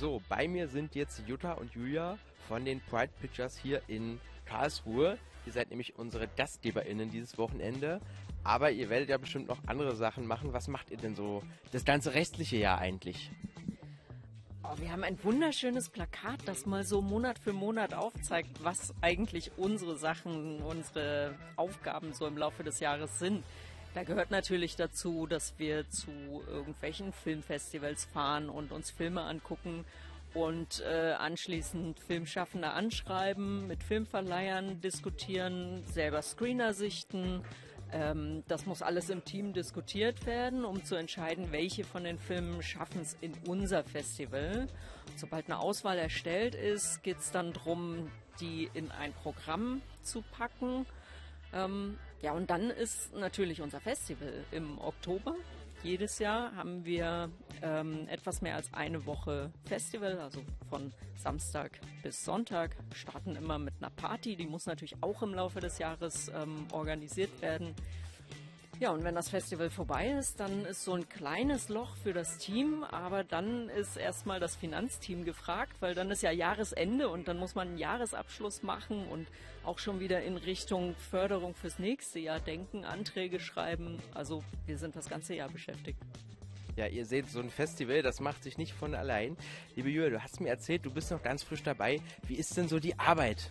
So, bei mir sind jetzt Jutta und Julia von den Pride Pictures hier in Karlsruhe. Ihr seid nämlich unsere GastgeberInnen dieses Wochenende. Aber ihr werdet ja bestimmt noch andere Sachen machen. Was macht ihr denn so das ganze restliche Jahr eigentlich? Oh, wir haben ein wunderschönes Plakat, das mal so Monat für Monat aufzeigt, was eigentlich unsere Sachen, unsere Aufgaben so im Laufe des Jahres sind. Da gehört natürlich dazu, dass wir zu irgendwelchen Filmfestivals fahren und uns Filme angucken und anschließend Filmschaffende anschreiben, mit Filmverleihern diskutieren, selber Screener sichten. Das muss alles im Team diskutiert werden, um zu entscheiden, welche von den Filmen schaffen es in unser Festival. Sobald eine Auswahl erstellt ist, geht es dann darum, die in ein Programm zu packen. Ja, und dann ist natürlich unser Festival im Oktober. Jedes Jahr haben wir etwas mehr als eine Woche Festival, also von Samstag bis Sonntag. Starten immer mit einer Party, die muss natürlich auch im Laufe des Jahres organisiert werden. Ja, und wenn das Festival vorbei ist, dann ist so ein kleines Loch für das Team, aber dann ist erstmal das Finanzteam gefragt, weil dann ist ja Jahresende und dann muss man einen Jahresabschluss machen und auch schon wieder in Richtung Förderung fürs nächste Jahr denken, Anträge schreiben. Also wir sind das ganze Jahr beschäftigt. Ja, ihr seht, so ein Festival, das macht sich nicht von allein. Liebe Julia, du hast mir erzählt, du bist noch ganz frisch dabei. Wie ist denn so die Arbeit?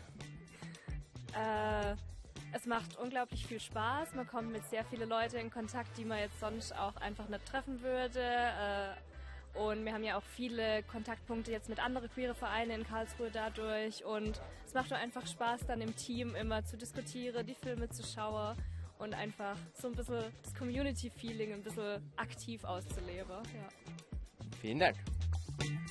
Es macht unglaublich viel Spaß. Man kommt mit sehr vielen Leuten in Kontakt, die man jetzt sonst auch einfach nicht treffen würde. Und wir haben ja auch viele Kontaktpunkte jetzt mit anderen queere Vereinen in Karlsruhe dadurch. Und es macht doch einfach Spaß, dann im Team immer zu diskutieren, die Filme zu schauen und einfach so ein bisschen das Community-Feeling ein bisschen aktiv auszuleben. Ja. Vielen Dank.